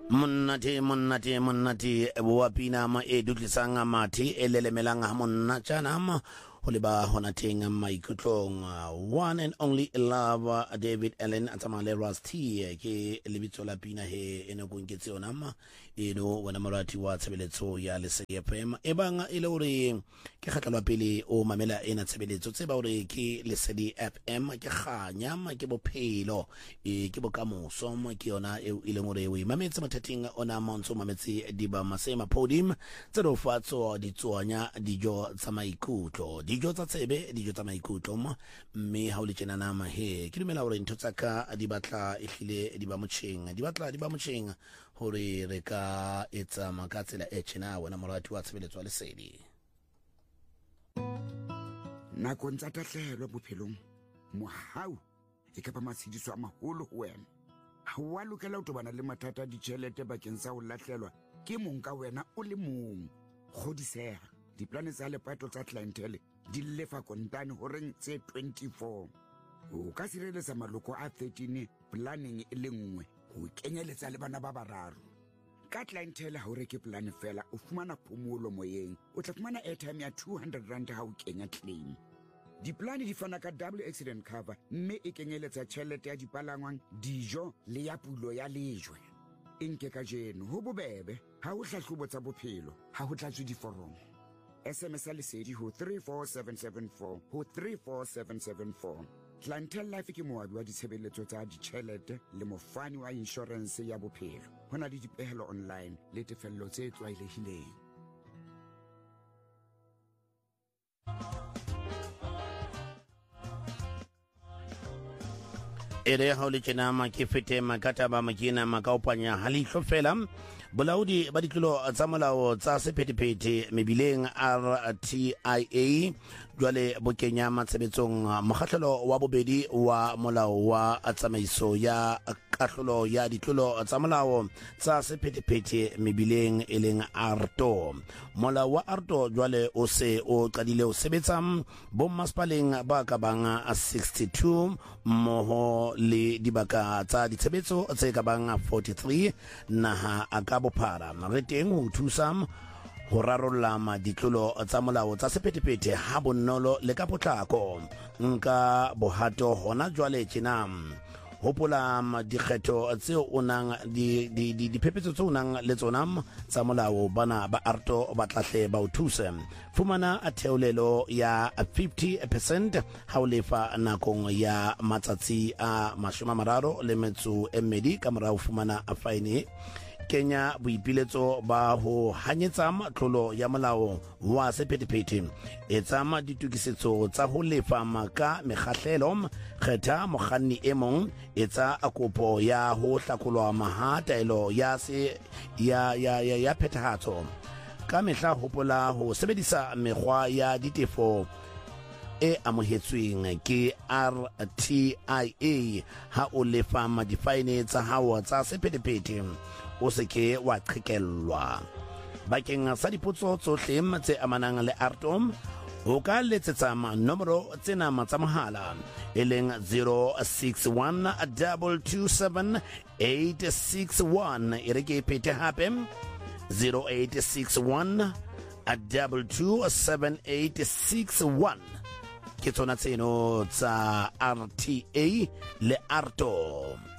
Monnati boapina ma e dutlisang mathi elelemelang ha monna tjana ho leba hona teng maikutlong one and only love David Allen atamale Rusty ke lebitso la pina he eno kongetse yona ma eno wena morati wa tshebeletso ya Lesedi FM e banga ile hore ke kgatlwa pele o mamela ena tshebeletso tseba hore ke Lesedi FM ke kganya ma ke bophelo ke bokamoso mo ke yona e ile hore we mametse mathating ona montsho mametse diba masema podium tsero fatso ditsoanya dijo tsa maikutlo dijo tsa tsebe dijo tsa maikutlo mme ha o le tjena nama he ke dumela hore ntho tsa ka di batla ehlile di ba motjheng hore re ka etsa makatsela e tjena wena morati wa tshebeletso wa Lesedi nakong tsa tahlehelo bophelong mohau e ka ba masediso a maholo ho wena ha wa lokela ho tobana le mathata ditjhelete bakeng sa ho lahlelwa ke mong ka wena o le mong kgodiseha diplane tsa lepato tsa clientele di lefa kontane horeng tse 24 o ka sireletsa maloko a 13 planning e le nngwe ho kenyeletsa le bana ba bararo ka clientele ha o reke plan fela o fumana phomolo moyeng o tla fumana airtime ya 200 rand ha o kenya claim diplane di fana ka double accident cover mme e kenyeletsa tjhelete ya dipalangwang dijo le ya pulo ya lejwe nke ka jeno ho bobebe ha o hlahlobo tsa bophelo ha ho tlatswe diforomo SMS Lesedi ho 34774 ho 34774 Clientele Life ke moabi wa ditshebeletso tsa ditjhelete le mofani wa insurance ya bophelo hona le dipehelo online le tefello tse tlwaelehileng ere ha o le tjena ma ke fete makata ba makina makaopanya halihlo fela bolaodi ba ditlolo tsa molao tsa sephethephethe mebileng RTIA jwale bokenya matshebetsong mokgahlelo wa bobedi wa molao wa tsamaiso ya kahlolo ya ditlolo tsa molao tsa sephethephethe mebileng e leng ARTO molao wa ARTO jwale o se o qadile ho sebetsa bommasepaleng ba ka bang 62 mmoho le dibaka tsa ditshebetso tse ka bang 43 naha a ka bophara re teng ho thusa ho rarolla ditlolo tsa molao tsa sephethephethe ha bonolo le ka potlako nka bohato hona jwale tjena hopola dikgetho tseo o nang diphephetso tseo o nang le tsona tsa molao bana ba ARTO ba tlahle ba o thuse fumana a theolelo ya 50% ha o lefa nakong ya matsatsi a 32 ka morao fumana a fine kenya boipiletso ba ho hanyetsa tlolo ya molao wa sephethephethe etsa ditukisetso tsa ho lefa maka mekgahlelo kgetha mokganni e mong etsa kopo ya ho hlakolwa mahataelo ya phethahatso ka mehla hopola ho sebedisa mekgwa ya ditefo e amohetsweng ke RTIA ha o lefa madifaene tsa hao tsa sephethephethe o seke wa qhekellwa bakeng sa dipotso tsohle tse amanang le ARTO o ka letsetsa nomoro tsena tsa mohala e leng 061 227 861 e re ke phete hape 0861 227 861 ke tsona tseno tsa RTA le ARTO